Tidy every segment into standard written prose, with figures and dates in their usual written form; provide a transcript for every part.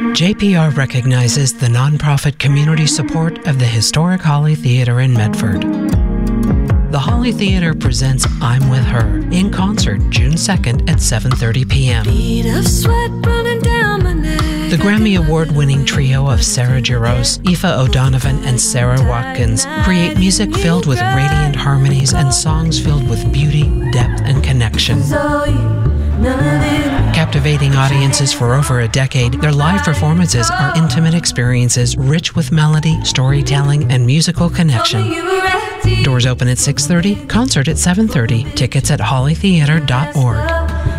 JPR recognizes the nonprofit community support of the historic Holly Theatre in Medford. The Holly Theatre presents I'm With Her in concert June 2nd at 7:30 p.m. The Grammy Award-winning trio of Sarah Jarosz, Aoife O'Donovan, and Sarah Watkins create music filled with radiant harmonies and songs filled with beauty, depth, and connection. Captivating audiences for over a decade, their live performances are intimate experiences rich with melody, storytelling, and musical connection. Doors open at 6:30, concert at 7:30. Tickets at hollytheatre.org.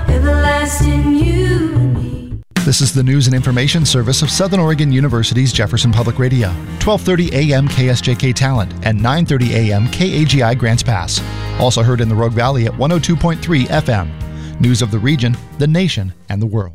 This is the news and information service of Southern Oregon University's Jefferson Public Radio. 12:30 a.m. KSJK Talent and 9:30 a.m. KAGI Grants Pass. Also heard in the Rogue Valley at 102.3 FM. News of the region, the nation, and the world.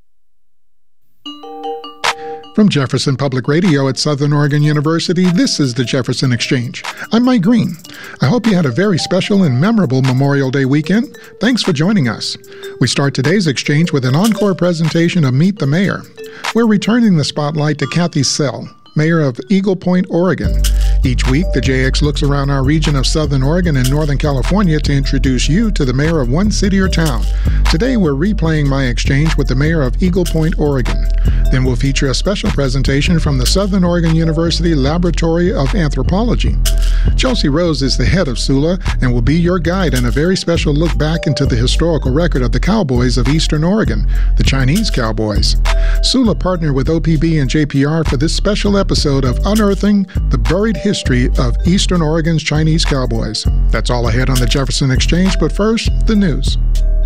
From Jefferson Public Radio at Southern Oregon University, this is the Jefferson Exchange. I'm Mike Green. I hope you had a very special and memorable Memorial Day weekend. Thanks for joining us. We start today's exchange with an encore presentation of Meet the Mayor. We're returning the spotlight to Kathy Sell, Mayor of Eagle Point, Oregon. Each week, the JX looks around our region of Southern Oregon and Northern California to introduce you to the mayor of one city or town. Today, we're replaying my exchange with the mayor of Eagle Point, Oregon. Then we'll feature a special presentation from the Southern Oregon University Laboratory of Anthropology. Chelsea Rose is the head of SULA and will be your guide in a very special look back into the historical record of the cowboys of Eastern Oregon, the Chinese cowboys. SULA partnered with OPB and JPR for this special episode of Unearthing the Buried History of Eastern Oregon's Chinese Cowboys. That's all ahead on the Jefferson Exchange, but first, the news.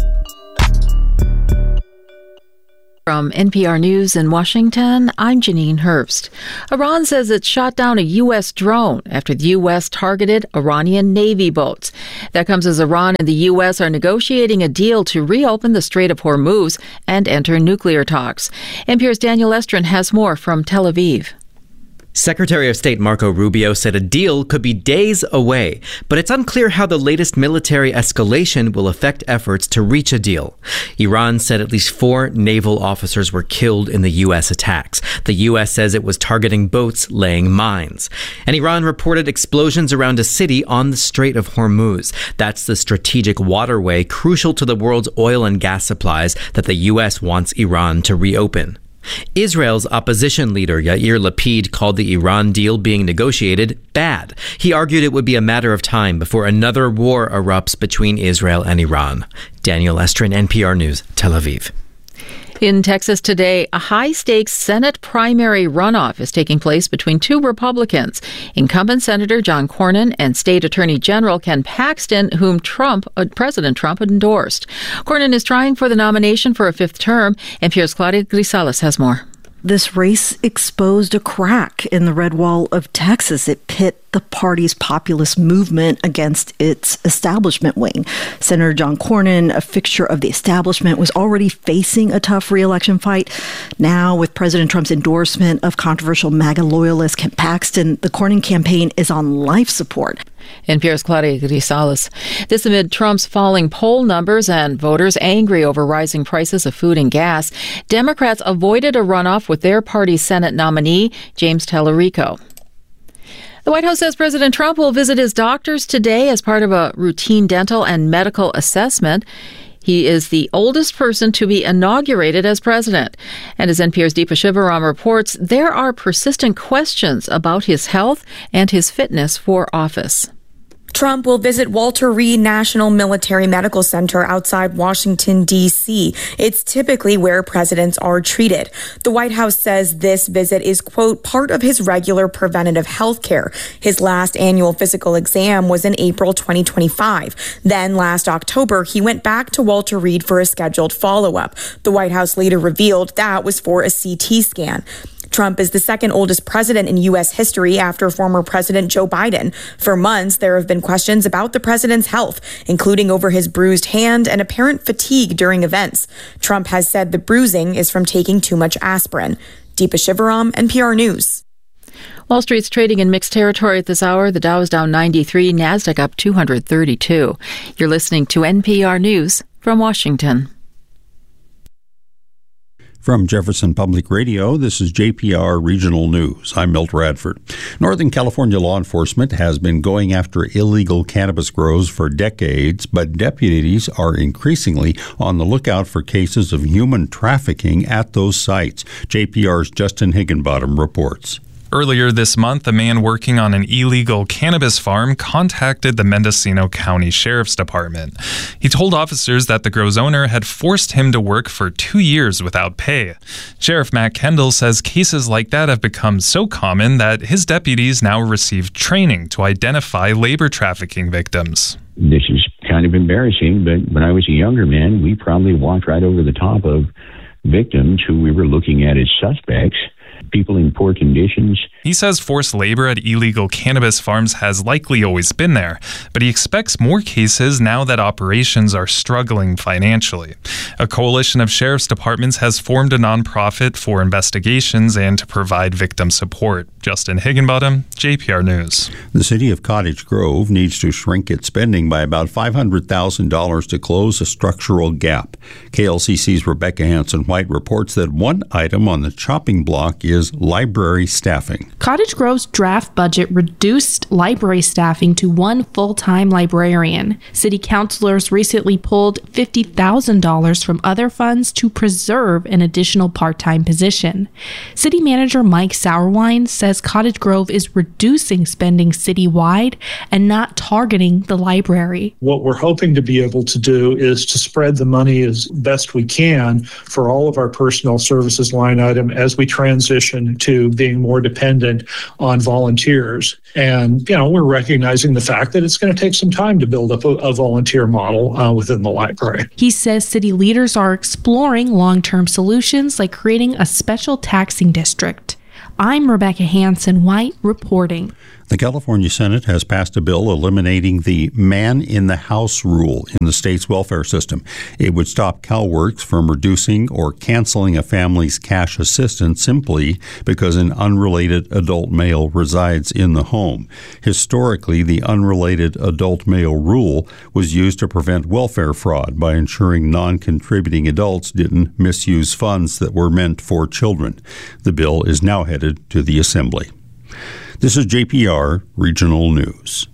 From NPR News in Washington, I'm Janine Herbst. Iran says it shot down a U.S. drone after the U.S. targeted Iranian Navy boats. That comes as Iran and the U.S. are negotiating a deal to reopen the Strait of Hormuz and enter nuclear talks. NPR's Daniel Estrin has more from Tel Aviv. Secretary of State Marco Rubio said a deal could be days away, but it's unclear how the latest military escalation will affect efforts to reach a deal. Iran said at least 4 naval officers were killed in the U.S. attacks. The U.S. says it was targeting boats laying mines. And Iran reported explosions around a city on the Strait of Hormuz. That's the strategic waterway crucial to the world's oil and gas supplies that the U.S. wants Iran to reopen. Israel's opposition leader Yair Lapid called the Iran deal being negotiated bad. He argued it would be a matter of time before another war erupts between Israel and Iran. Daniel Estrin, NPR News, Tel Aviv. In Texas today, a high-stakes Senate primary runoff is taking place between 2 Republicans, incumbent Senator John Cornyn and State Attorney General Ken Paxton, whom President Trump endorsed. Cornyn is trying for the nomination for a 5th term. NPR's Claudia Grisales has more. This race exposed a crack in the red wall of Texas. It pit the party's populist movement against its establishment wing. Senator John Cornyn, a fixture of the establishment, was already facing a tough re-election fight. Now, with President Trump's endorsement of controversial MAGA loyalist Ken Paxton, the Cornyn campaign is on life support. NPR's Claudia Grisales. This amid Trump's falling poll numbers and voters angry over rising prices of food and gas. Democrats avoided a runoff with their party's Senate nominee, James Tallarico. The White House says President Trump will visit his doctors today as part of a routine dental and medical assessment. He is the oldest person to be inaugurated as president. And as NPR's Deepa Shivaram reports, there are persistent questions about his health and his fitness for office. Trump will visit Walter Reed National Military Medical Center outside Washington, D.C. It's typically where presidents are treated. The White House says this visit is, quote, part of his regular preventative health care. His last annual physical exam was in April 2025. Then last October, he went back to Walter Reed for a scheduled follow-up. The White House later revealed that was for a CT scan. Trump is the second oldest president in U.S. history after former President Joe Biden. For months, there have been questions about the president's health, including over his bruised hand and apparent fatigue during events. Trump has said the bruising is from taking too much aspirin. Deepa Shivaram, NPR News. Wall Street's trading in mixed territory at this hour. The Dow is down 93, NASDAQ up 232. You're listening to NPR News from Washington. From Jefferson Public Radio, this is JPR Regional News. I'm Milt Radford. Northern California law enforcement has been going after illegal cannabis grows for decades, but deputies are increasingly on the lookout for cases of human trafficking at those sites. JPR's Justin Higginbottom reports. Earlier this month, a man working on an illegal cannabis farm contacted the Mendocino County Sheriff's Department. He told officers that the grow's owner had forced him to work for 2 years without pay. Sheriff Matt Kendall says cases like that have become so common that his deputies now receive training to identify labor trafficking victims. This is kind of embarrassing, but when I was a younger man, we probably walked right over the top of victims who we were looking at as suspects. People in poor conditions. He says forced labor at illegal cannabis farms has likely always been there, but he expects more cases now that operations are struggling financially. A coalition of sheriff's departments has formed a nonprofit for investigations and to provide victim support. Justin Higginbottom, JPR News. The city of Cottage Grove needs to shrink its spending by about $500,000 to close a structural gap. KLCC's Rebecca Hanson-White reports that one item on the chopping block is library staffing. Cottage Grove's draft budget reduced library staffing to one full-time librarian. City councilors recently pulled $50,000 from other funds to preserve an additional part-time position. City manager Mike Sauerwein says Cottage Grove is reducing spending citywide and not targeting the library. What we're hoping to be able to do is to spread the money as best we can for all of our personnel services line item as we transition to being more dependent on volunteers. And, we're recognizing the fact that it's going to take some time to build up a volunteer model within the library. He says city leaders are exploring long-term solutions like creating a special taxing district. I'm Rebecca Hanson-White reporting. The California Senate has passed a bill eliminating the man-in-the-house rule in the state's welfare system. It would stop CalWORKs from reducing or canceling a family's cash assistance simply because an unrelated adult male resides in the home. Historically, the unrelated adult male rule was used to prevent welfare fraud by ensuring non-contributing adults didn't misuse funds that were meant for children. The bill is now headed to the Assembly. This is JPR Regional News.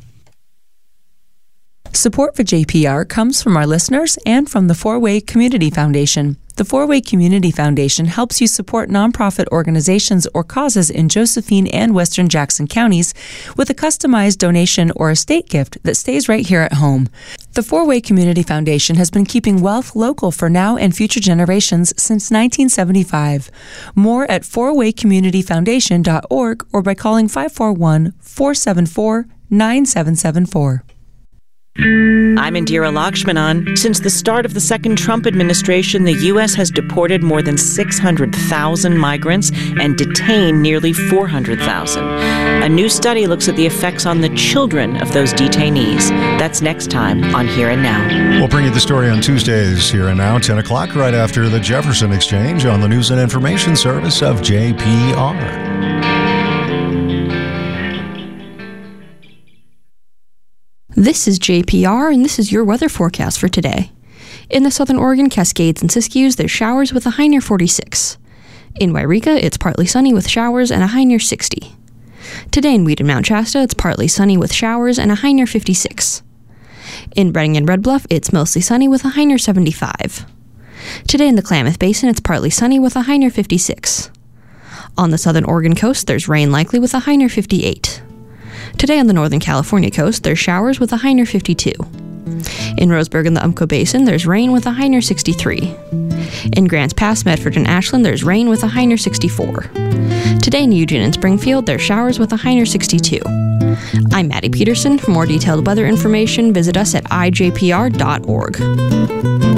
Support for JPR comes from our listeners and from the Four-Way Community Foundation. The Four-Way Community Foundation helps you support nonprofit organizations or causes in Josephine and Western Jackson counties with a customized donation or estate gift that stays right here at home. The Four-Way Community Foundation has been keeping wealth local for now and future generations since 1975. More at fourwaycommunityfoundation.org or by calling 541-474-9774. I'm Indira Lakshmanan. Since the start of the second Trump administration, the U.S. has deported more than 600,000 migrants and detained nearly 400,000. A new study looks at the effects on the children of those detainees. That's next time on Here and Now. We'll bring you the story on Tuesdays, Here and Now, 10 o'clock, right after the Jefferson Exchange on the News and Information Service of JPR. This is JPR, and this is your weather forecast for today. In the southern Oregon Cascades and Siskiyous, there's showers with a high near 46. In Wairika, it's partly sunny with showers and a high near 60. Today in Weed and Mount Shasta, it's partly sunny with showers and a high near 56. In Benning and Red Bluff, it's mostly sunny with a high near 75. Today in the Klamath Basin, it's partly sunny with a high near 56. On the southern Oregon coast, there's rain likely with a high near 58. Today on the Northern California coast, there's showers with a high near 52. In Roseburg and the Umpqua Basin, there's rain with a high near 63. In Grants Pass, Medford, and Ashland, there's rain with a high near 64. Today in Eugene and Springfield, there's showers with a high near 62. I'm Maddie Peterson. For more detailed weather information, visit us at ijpr.org.